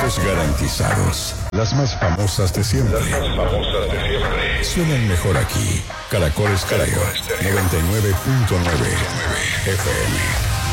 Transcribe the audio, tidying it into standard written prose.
Éxitos garantizados. Las más famosas de siempre. Suenan mejor aquí. Caracol Estéreo 99.9 FM.